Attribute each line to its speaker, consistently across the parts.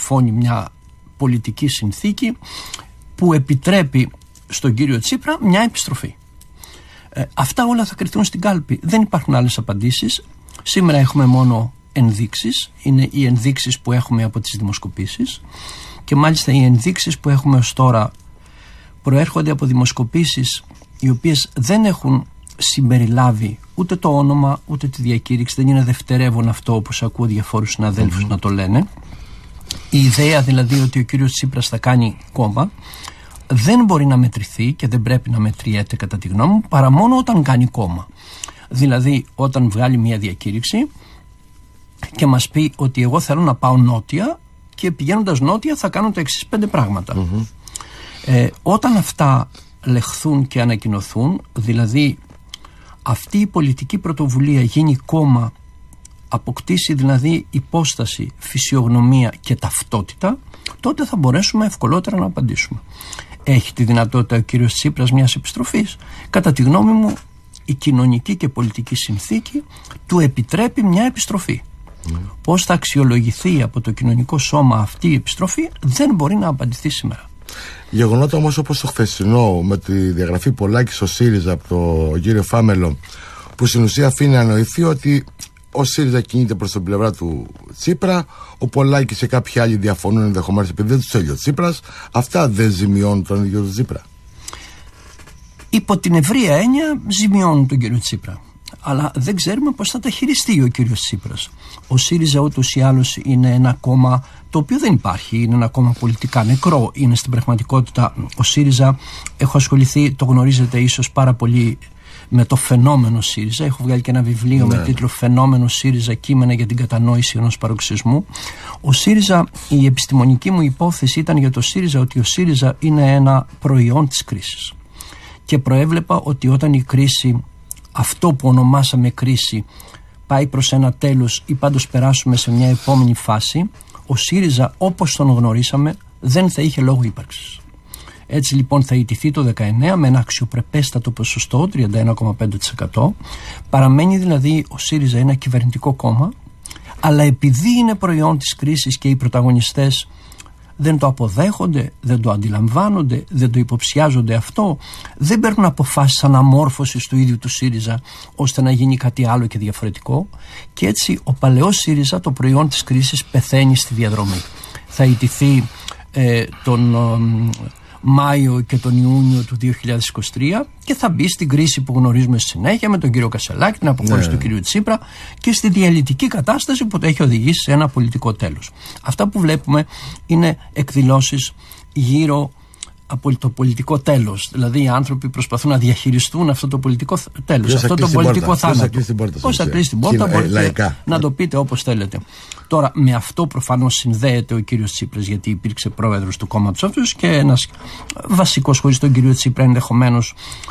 Speaker 1: διαμορφώνει μια πολιτική συνθήκη που επιτρέπει στον κύριο Τσίπρα μια επιστροφή. Αυτά όλα θα κριθούν στην κάλπη. Δεν υπάρχουν άλλες απαντήσεις. Σήμερα έχουμε μόνο ενδείξεις. Είναι οι ενδείξεις που έχουμε από τις δημοσκοπήσεις, και μάλιστα οι ενδείξεις που έχουμε ως τώρα προέρχονται από δημοσκοπήσεις οι οποίες δεν έχουν συμπεριλάβει ούτε το όνομα ούτε τη διακήρυξη. Δεν είναι δευτερεύον αυτό, όπως ακούω διαφόρους συναδέλφους να το λένε. Η ιδέα δηλαδή ότι ο κύριος Τσίπρας θα κάνει κόμμα δεν μπορεί να μετρηθεί και δεν πρέπει να μετριέται κατά τη γνώμη μου παρά μόνο όταν κάνει κόμμα. Δηλαδή όταν βγάλει μια διακήρυξη και μας πει ότι εγώ θέλω να πάω νότια και πηγαίνοντας νότια θα κάνω τα εξής 5 πράγματα. Όταν αυτά λεχθούν και ανακοινωθούν, δηλαδή αυτή η πολιτική πρωτοβουλία γίνει κόμμα, αποκτήσει δηλαδή υπόσταση, φυσιογνωμία και ταυτότητα, τότε θα μπορέσουμε ευκολότερα να απαντήσουμε. Έχει τη δυνατότητα ο κύριος Τσίπρας μιας επιστροφής? Κατά τη γνώμη μου η κοινωνική και πολιτική συνθήκη του επιτρέπει μια επιστροφή. Πώς θα αξιολογηθεί από το κοινωνικό σώμα αυτή η επιστροφή δεν μπορεί να απαντηθεί σήμερα.
Speaker 2: Γεγονότα όμως όπως το χθεσινό με τη διαγραφή Πολάκη στο ΣΥΡΙΖΑ από τον κύριο Φάμελο, που στην ουσία αφήνει να νοηθεί ότι ο ΣΥΡΙΖΑ κινείται προς την πλευρά του Τσίπρα, ο Πολάκης και κάποιοι άλλοι διαφωνούν ενδεχομένως επειδή δεν τους θέλει ο Τσίπρας, αυτά δεν ζημιώνουν τον ίδιο τον Τσίπρα?
Speaker 1: Υπό την ευρεία έννοια ζημιώνουν τον κύριο Τσίπρα, αλλά δεν ξέρουμε πώς θα τα χειριστεί ο κύριος Τσίπρας. Ο ΣΥΡΙΖΑ ούτως ή άλλως είναι ένα κόμμα το οποίο δεν υπάρχει, είναι ένα κόμμα πολιτικά νεκρό, είναι στην πραγματικότητα ο ΣΥΡΙΖΑ. Έχω ασχοληθεί, το γνωρίζετε ίσως πάρα πολύ, με το φαινόμενο ΣΥΡΙΖΑ. Έχω βγάλει και ένα βιβλίο με τίτλο «Φαινόμενο ΣΥΡΙΖΑ, κείμενα για την κατανόηση ενός παροξισμού». Ο ΣΥΡΙΖΑ, η επιστημονική μου υπόθεση ήταν για το ΣΥΡΙΖΑ ότι ο ΣΥΡΙΖΑ είναι ένα προϊόν της κρίσης. Και προέβλεπα ότι όταν η κρίση, αυτό που ονομάσαμε κρίση, πάει προς ένα τέλος ή πάντως περάσουμε σε μια επόμενη φάση, ο ΣΥΡΙΖΑ όπως τον γνωρίσαμε δεν θα είχε λόγο ύπαρξης. Έτσι λοιπόν θα ιτηθεί το 19 με ένα αξιοπρεπέστατο ποσοστό 31,5%. Παραμένει δηλαδή ο ΣΥΡΙΖΑ ένα κυβερνητικό κόμμα, αλλά επειδή είναι προϊόν της κρίσης και οι πρωταγωνιστές δεν το αποδέχονται, δεν το αντιλαμβάνονται, δεν το υποψιάζονται αυτό, δεν παίρνουν αποφάσεις αναμόρφωσης του ίδιου του ΣΥΡΙΖΑ ώστε να γίνει κάτι άλλο και διαφορετικό, και έτσι ο παλαιός ΣΥΡΙΖΑ, το προϊόν της κρίσης, πεθαίνει στη διαδρομή. Θα ιτηθεί τον Μάιο και τον Ιούνιο του 2023 και θα μπει στην κρίση που γνωρίζουμε στη συνέχεια με τον κύριο Κασελάκη, την αποχώρηση του κύριου Τσίπρα και στη διαλυτική κατάσταση που το έχει οδηγήσει σε ένα πολιτικό τέλος. Αυτά που βλέπουμε είναι εκδηλώσεις γύρω από το πολιτικό τέλος. Δηλαδή οι άνθρωποι προσπαθούν να διαχειριστούν αυτό το πολιτικό τέλος, αυτό το πολιτικό θάνατο. Πώς θα κλείσει την πόρτα, μπορείτε να το πείτε όπως θέλετε. Τώρα με αυτό προφανώς συνδέεται ο κύριος Τσίπρας, γιατί υπήρξε πρόεδρος του κόμματος αυτούς και ένας βασικός, χωρίς τον κύριο Τσίπρα ενδεχομένως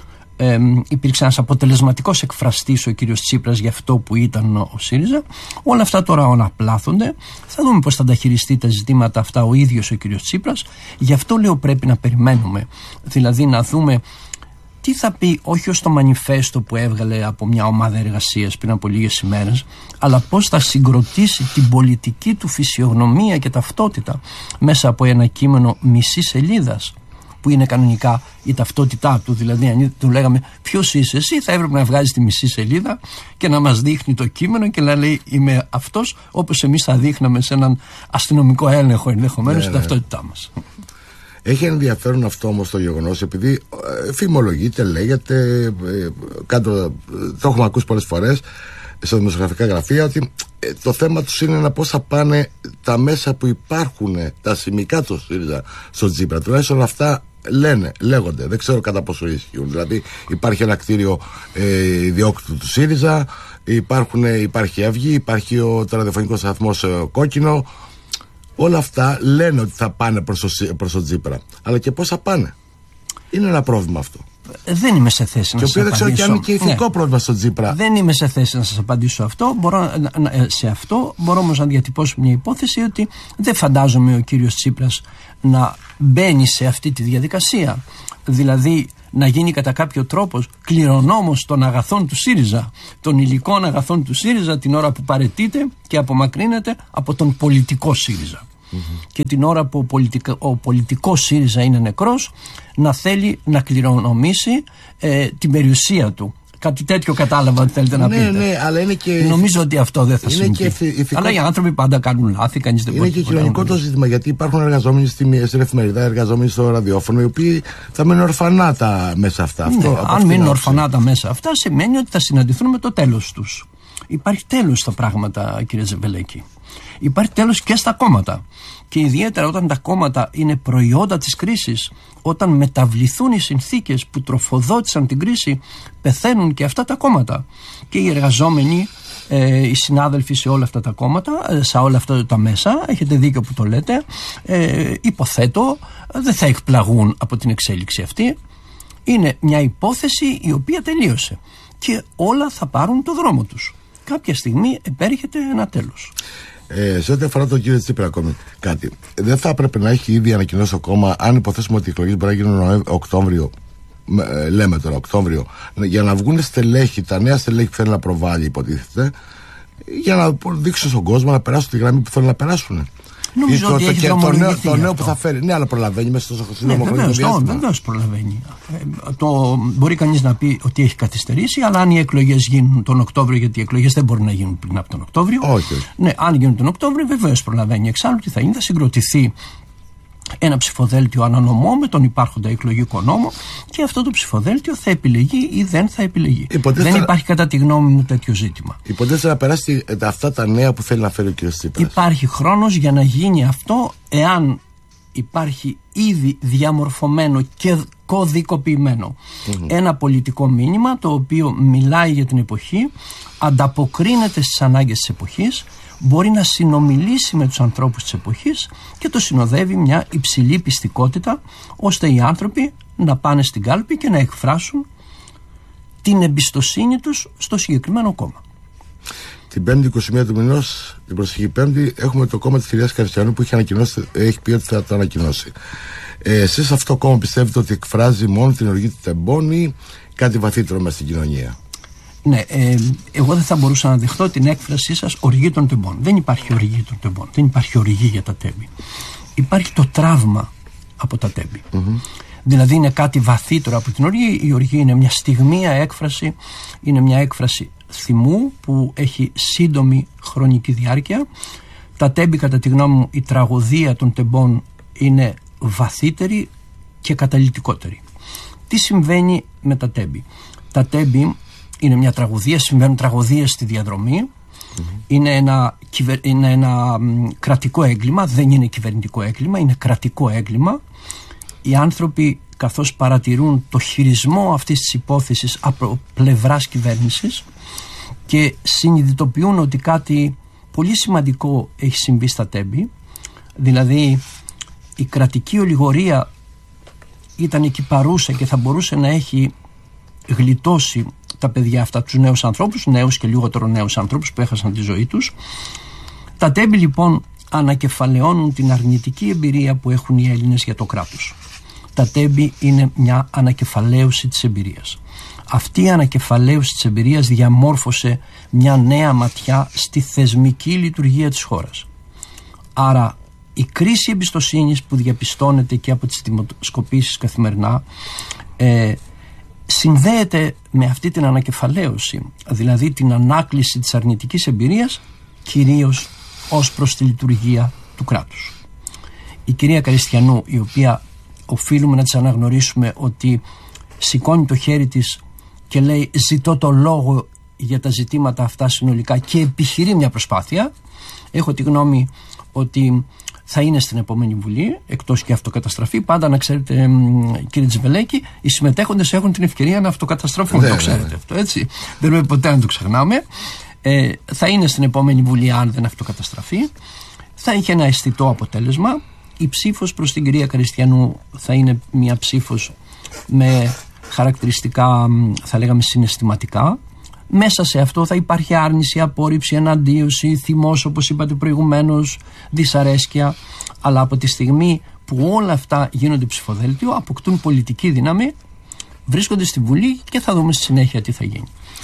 Speaker 1: υπήρξε ένας αποτελεσματικός εκφραστής ο κύριος Τσίπρας για αυτό που ήταν ο ΣΥΡΙΖΑ. Όλα αυτά τώρα αναπλάθονται. Θα δούμε πώς θα τα χειριστεί τα ζητήματα αυτά ο ίδιος ο κύριος Τσίπρας. Γι' αυτό λέω πρέπει να περιμένουμε, δηλαδή να δούμε τι θα πει, όχι ως το μανιφέστο που έβγαλε από μια ομάδα εργασίας πριν από λίγες ημέρες, αλλά πώς θα συγκροτήσει την πολιτική του φυσιογνωμία και ταυτότητα μέσα από ένα κείμενο μισή σελίδας, που είναι κανονικά η ταυτότητά του. Δηλαδή αν του λέγαμε ποιος είσαι εσύ, θα έπρεπε να βγάζει τη μισή σελίδα και να μας δείχνει το κείμενο και να λέει είμαι αυτός, όπως εμείς θα δείχναμε σε έναν αστυνομικό έλεγχο ενδεχομένως τη ταυτότητά μας.
Speaker 2: Έχει ενδιαφέρον αυτό όμως το γεγονός, επειδή φημολογείται, λέγεται, το έχουμε ακούσει πολλές φορές στα δημοσιογραφικά γραφεία, ότι το θέμα τους είναι να πώς θα πάνε τα μέσα που υπάρχουν, τα σημικά του ΣΥΡΙΖΑ στο Τσίπρα. Τουλάχιστον αυτά λέγονται. Δεν ξέρω κατά πόσο ισχύουν. Δηλαδή υπάρχει ένα κτίριο ιδιόκτητου του ΣΥΡΙΖΑ, υπάρχει η Αυγή, υπάρχει ο ραδιοφωνικός σταθμός Κόκκινο. Όλα αυτά λένε ότι θα πάνε προς τον Τσίπρα. Αλλά και πώς θα πάνε? Είναι ένα πρόβλημα αυτό.
Speaker 1: Δεν είμαι σε θέση να σας απαντήσω.
Speaker 2: Και δεν ξέρω και αν είναι και ηθικό πρόβλημα στον Τσίπρα.
Speaker 1: Δεν είμαι σε θέση να σας απαντήσω αυτό. Μπορώ όμως να διατυπώσω μια υπόθεση ότι δεν φαντάζομαι ο κύριος Τσίπρας να μπαίνει σε αυτή τη διαδικασία. Δηλαδή να γίνει κατά κάποιο τρόπο κληρονόμος των αγαθών του ΣΥΡΙΖΑ, των υλικών αγαθών του ΣΥΡΙΖΑ την ώρα που παραιτείται και απομακρύνεται από τον πολιτικό ΣΥΡΙΖΑ. και την ώρα που ο πολιτικός ΣΥΡΙΖΑ είναι νεκρός να θέλει να κληρονομήσει την περιουσία του. Κάτι τέτοιο κατάλαβα ότι θέλετε να πείτε.
Speaker 2: Ναι, αλλά είναι και...
Speaker 1: Νομίζω ότι αυτό δεν θα συμβεί. Αλλά οι άνθρωποι πάντα κάνουν λάθη, κανείς δεν μπορεί.
Speaker 2: Είναι και κοινωνικό το ζήτημα, γιατί υπάρχουν εργαζόμενοι στην εφημερίδα, εργαζόμενοι στο ραδιόφωνο, οι οποίοι θα μείνουν ορφανά τα μέσα αυτά.
Speaker 1: Αν μείνουν ορφανά τα μέσα αυτά, σημαίνει ότι θα συναντηθούν με το τέλος τους. Υπάρχει τέλος στα πράγματα, κύριε Ζεβελέκη. Υπάρχει τέλος και στα κόμματα. Και ιδιαίτερα όταν τα κόμματα είναι προϊόντα της κρίσης, όταν μεταβληθούν οι συνθήκες που τροφοδότησαν την κρίση, πεθαίνουν και αυτά τα κόμματα. Και οι εργαζόμενοι, οι συνάδελφοι σε όλα αυτά τα κόμματα, σε όλα αυτά τα μέσα, έχετε δίκιο που το λέτε, υποθέτω δεν θα εκπλαγούν από την εξέλιξη αυτή. Είναι μια υπόθεση η οποία τελείωσε και όλα θα πάρουν το δρόμο τους. Κάποια στιγμή επέρχεται ένα τέλος.
Speaker 2: Σε ό,τι αφορά τον κύριο Τσίπρα, ακόμη κάτι. Δεν θα έπρεπε να έχει ήδη ανακοινώσει το κόμμα, αν υποθέσουμε ότι οι εκλογές μπορεί να γίνουν Οκτώβριο, λέμε τώρα Οκτώβριο, για να βγουν στελέχη, τα νέα στελέχη που θέλει να προβάλλει, υποτίθεται, για να δείξουν στον κόσμο να περάσουν τη γραμμή που θέλουν να περάσουν.
Speaker 1: Νομίζω ότι έχει δρομολογηθεί
Speaker 2: το νέο που θα φέρει. Ναι, αλλά προλαβαίνει μέσα στο σύντομο χρονικό διάστημα.
Speaker 1: Βεβαίως προλαβαίνει. Μπορεί κανείς να πει ότι έχει καθυστερήσει, αλλά αν οι εκλογές γίνουν τον Οκτώβριο, γιατί οι εκλογές δεν μπορούν να γίνουν πριν από τον Οκτώβριο.
Speaker 2: Όχι.
Speaker 1: Ναι, αν γίνουν τον Οκτώβριο, βεβαίως προλαβαίνει. Εξάλλου τι θα είναι, θα συγκροτηθεί ένα ψηφοδέλτιο ανανομό με τον υπάρχοντα εκλογικό νόμο και αυτό το ψηφοδέλτιο θα επιλεγεί ή δεν θα επιλεγεί. Δεν υπάρχει κατά τη γνώμη μου τέτοιο ζήτημα.
Speaker 2: Υποτίθεται να περάσει αυτά τα νέα που θέλει να φέρει ο κ. Τσίπρας.
Speaker 1: Υπάρχει χρόνος για να γίνει αυτό, εάν υπάρχει ήδη διαμορφωμένο και κωδικοποιημένο ένα πολιτικό μήνυμα το οποίο μιλάει για την εποχή, ανταποκρίνεται στις ανάγκες της εποχής, μπορεί να συνομιλήσει με τους ανθρώπους της εποχής και το συνοδεύει μια υψηλή πιστικότητα, ώστε οι άνθρωποι να πάνε στην κάλπη και να εκφράσουν την εμπιστοσύνη τους στο συγκεκριμένο κόμμα.
Speaker 2: Την 5η 21 του μηνός, την προσεχή Πέμπτη, έχουμε το κόμμα της κυρίας Καριστιανού που έχει πει ότι θα το ανακοινώσει. Εσείς αυτό το κόμμα πιστεύετε ότι εκφράζει μόνο την οργή του τεμπών ή κάτι βαθύτερο μες στην κοινωνία?
Speaker 1: Ναι, εγώ δεν θα μπορούσα να δεχτώ την έκφρασή σας οργή των τεμπών. Δεν υπάρχει οργή των τεμπών. Δεν υπάρχει οργή για τα τέμπη. Υπάρχει το τραύμα από τα τέμπη. Δηλαδή είναι κάτι βαθύτερο από την οργή. Η οργή είναι μια στιγμία έκφραση, είναι μια έκφραση θυμού που έχει σύντομη χρονική διάρκεια. Τα τέμπη, κατά τη γνώμη μου, η τραγωδία των τεμπών είναι βαθύτερη και καταλυτικότερη. Τι συμβαίνει με τα τέμπη? Τα τέμπη είναι μια τραγωδία, συμβαίνουν τραγωδίες στη διαδρομή. Είναι ένα κρατικό έγκλημα, δεν είναι κυβερνητικό έγκλημα, είναι κρατικό έγκλημα. Οι άνθρωποι, καθώς παρατηρούν το χειρισμό αυτής της υπόθεσης από πλευράς κυβέρνησης και συνειδητοποιούν ότι κάτι πολύ σημαντικό έχει συμβεί στα τέμπη, δηλαδή η κρατική ολιγορία ήταν εκεί παρούσα και θα μπορούσε να έχει γλιτώσει τα παιδιά αυτά, τους νέους ανθρώπους, νέους και λιγότερο νέους ανθρώπους που έχασαν τη ζωή τους. Τα τέμπη λοιπόν ανακεφαλαιώνουν την αρνητική εμπειρία που έχουν οι Έλληνες για το κράτος. Τα τέμπη είναι μια ανακεφαλαίωση της εμπειρίας. Αυτή η ανακεφαλαίωση της εμπειρίας διαμόρφωσε μια νέα ματιά στη θεσμική λειτουργία της χώρας. Άρα η κρίση εμπιστοσύνης που διαπιστώνεται και από τις δημοσκοπήσεις καθημερινά συνδέεται με αυτή την ανακεφαλαίωση, δηλαδή την ανάκληση της αρνητικής εμπειρίας, κυρίως ως προς τη λειτουργία του κράτους. Η κυρία Καριστιανού, η οποία οφείλουμε να της αναγνωρίσουμε ότι σηκώνει το χέρι της και λέει ζητώ το λόγο για τα ζητήματα αυτά συνολικά και επιχειρεί μια προσπάθεια, έχω τη γνώμη ότι θα είναι στην επόμενη Βουλή, εκτός και αυτοκαταστραφή. Πάντα να ξέρετε, κύριε Τζιβελέκη, οι συμμετέχοντες έχουν την ευκαιρία να αυτοκαταστραφούν. Το ξέρετε αυτό, έτσι. Δεν πρέπει ποτέ να το ξεχνάμε. Θα είναι στην επόμενη Βουλή, αν δεν αυτοκαταστραφεί. Θα είχε ένα αισθητό αποτέλεσμα. Η ψήφος προς την κυρία Καριστιανού θα είναι μια ψήφος με χαρακτηριστικά, θα λέγαμε, συναισθηματικά. Μέσα σε αυτό θα υπάρχει άρνηση, απόρριψη, εναντίωση, θυμός, όπως είπατε προηγουμένως, δυσαρέσκεια. Αλλά από τη στιγμή που όλα αυτά γίνονται ψηφοδέλτιο, αποκτούν πολιτική δύναμη, βρίσκονται στη Βουλή και θα δούμε στη συνέχεια τι θα γίνει.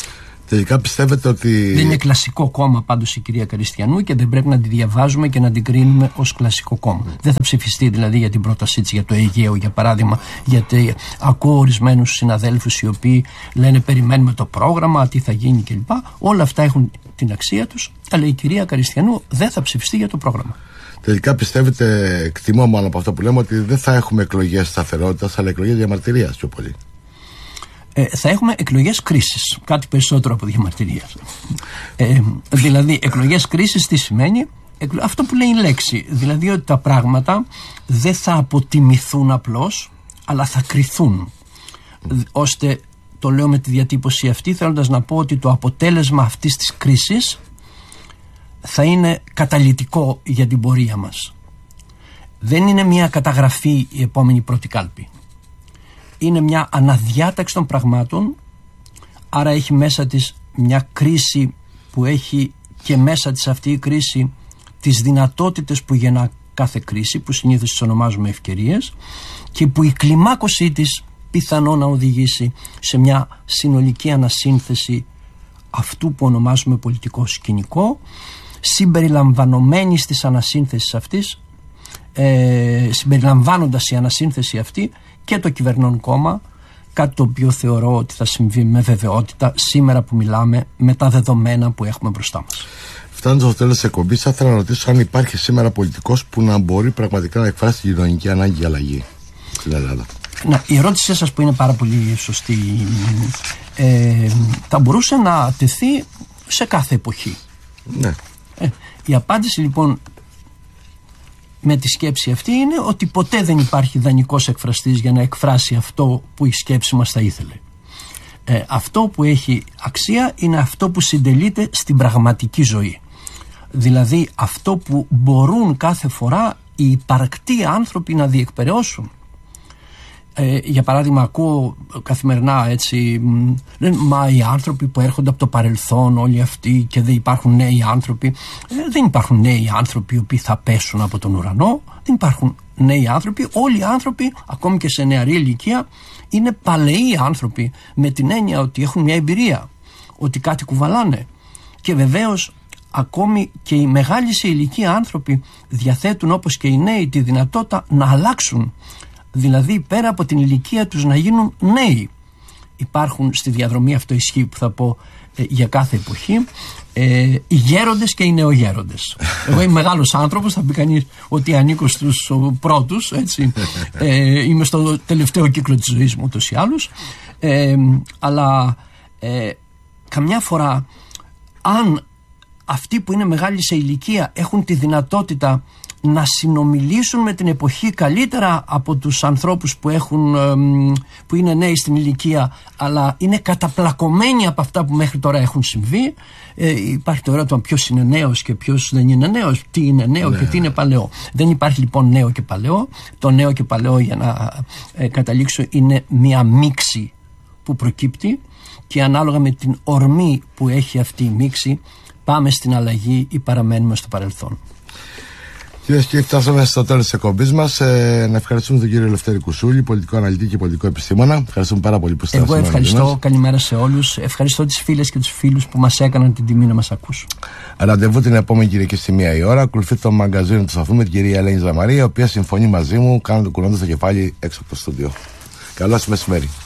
Speaker 2: Τελικά πιστεύετε ότι.
Speaker 1: Δεν είναι κλασικό κόμμα πάντως η κυρία Καριστιανού και δεν πρέπει να τη διαβάζουμε και να την κρίνουμε ως κλασικό κόμμα. Δεν θα ψηφιστεί δηλαδή για την πρότασή της για το Αιγαίο, για παράδειγμα, γιατί ακούω ορισμένους συναδέλφους οι οποίοι λένε περιμένουμε το πρόγραμμα, τι θα γίνει κλπ. Όλα αυτά έχουν την αξία τους, αλλά η κυρία Καριστιανού δεν θα ψηφιστεί για το πρόγραμμα.
Speaker 2: Τελικά πιστεύετε, εκτιμώ μάλλον από αυτό που λέμε, ότι δεν θα έχουμε εκλογές σταθερότητας, αλλά εκλογές διαμαρτυρίας πιο πολύ.
Speaker 1: Θα έχουμε εκλογές κρίσης, κάτι περισσότερο από διαμαρτυρίας. Δηλαδή εκλογές κρίσης τι σημαίνει? Αυτό που λέει η λέξη, δηλαδή ότι τα πράγματα δεν θα αποτιμηθούν απλώς, αλλά θα κριθούν, ώστε, το λέω με τη διατύπωση αυτή θέλοντας να πω ότι το αποτέλεσμα αυτής της κρίσης θα είναι καταλυτικό για την πορεία μας. Δεν είναι μια καταγραφή η επόμενη πρώτη κάλπη. Είναι μια αναδιάταξη των πραγμάτων, άρα έχει μέσα της μια κρίση που έχει και μέσα της αυτή η κρίση τις δυνατότητες που γεννά κάθε κρίση, που συνήθως τις ονομάζουμε ευκαιρίες, και που η κλιμάκωσή της πιθανό να οδηγήσει σε μια συνολική ανασύνθεση αυτού που ονομάζουμε πολιτικό σκηνικό, συμπεριλαμβανομένης της ανασύνθεσης αυτής, συμπεριλαμβάνοντας η ανασύνθεση αυτή και το κυβερνών κόμμα, κάτι το οποίο θεωρώ ότι θα συμβεί με βεβαιότητα σήμερα που μιλάμε, με τα δεδομένα που έχουμε μπροστά μας.
Speaker 2: Φτάνοντας στο τέλος της εκπομπής, θα ήθελα να ρωτήσω αν υπάρχει σήμερα πολιτικός που να μπορεί πραγματικά να εκφράσει την κοινωνική ανάγκη για αλλαγή στην Ελλάδα.
Speaker 1: Η ερώτησή σας, που είναι πάρα πολύ σωστή, θα μπορούσε να τεθεί σε κάθε εποχή.
Speaker 2: Ναι.
Speaker 1: Η απάντηση λοιπόν με τη σκέψη αυτή είναι ότι ποτέ δεν υπάρχει ιδανικός εκφραστής για να εκφράσει αυτό που η σκέψη μας θα ήθελε. Αυτό που έχει αξία είναι αυτό που συντελείται στην πραγματική ζωή. Δηλαδή αυτό που μπορούν κάθε φορά οι υπαρκτοί άνθρωποι να διεκπεραιώσουν. Για παράδειγμα, ακούω καθημερινά έτσι, μα οι άνθρωποι που έρχονται από το παρελθόν όλοι αυτοί, και δεν υπάρχουν νέοι άνθρωποι. Δεν υπάρχουν νέοι άνθρωποι οι οποίοι θα πέσουν από τον ουρανό. Δεν υπάρχουν νέοι άνθρωποι. Όλοι οι άνθρωποι, ακόμη και σε νεαρή ηλικία, είναι παλαιοί άνθρωποι, με την έννοια ότι έχουν μια εμπειρία, ότι κάτι κουβαλάνε. Και βεβαίως ακόμη και οι μεγάλοι σε ηλικία άνθρωποι διαθέτουν, όπως και οι νέοι, τη δυνατότητα να αλλάξουν. Δηλαδή πέρα από την ηλικία τους να γίνουν νέοι. Υπάρχουν στη διαδρομή, αυτό ισχύει που θα πω για κάθε εποχή, οι γέροντες και οι νεογέροντες. Εγώ είμαι μεγάλος άνθρωπος, θα πει κανείς ότι ανήκω στους πρώτους, έτσι. Είμαι στο τελευταίο κύκλο της ζωής μου ούτως ή άλλως, αλλά καμιά φορά αν αυτοί που είναι μεγάλοι σε ηλικία έχουν τη δυνατότητα να συνομιλήσουν με την εποχή καλύτερα από τους ανθρώπους που είναι νέοι στην ηλικία, αλλά είναι καταπλακωμένοι από αυτά που μέχρι τώρα έχουν συμβεί. Υπάρχει το ερώτημα ποιος είναι νέος και ποιος δεν είναι νέος, τι είναι νέο και τι είναι παλαιό. Δεν υπάρχει λοιπόν νέο και παλαιό. Το νέο και παλαιό, για να καταλήξω, είναι μια μίξη που προκύπτει, και ανάλογα με την ορμή που έχει αυτή η μίξη πάμε στην αλλαγή ή παραμένουμε στο παρελθόν.
Speaker 2: Κυρίες και κύριοι, φτάσαμε στο τέλος της εκπομπής μας. Να ευχαριστούμε τον κύριο Λευτέρη Κουσούλη, πολιτικό αναλυτή και πολιτικό επιστήμονα. Ευχαριστούμε πάρα πολύ που ήσασταν.
Speaker 1: Εγώ ευχαριστώ. Καλημέρα σε όλους. Ευχαριστώ τις φίλες και τους φίλους που μας έκαναν την τιμή να μας ακούσουν. Ραντεβού την επόμενη Κυριακή στη 1 η ώρα. Ακολουθεί το μαγκαζίνο του σταθμού με την κυρία Ελένη Ζαμαρία, η οποία συμφωνεί μαζί μου, κάνοντας το κουρνώντας το κεφάλι έξω από το στούντιο. Καλό σας μεσημέρι.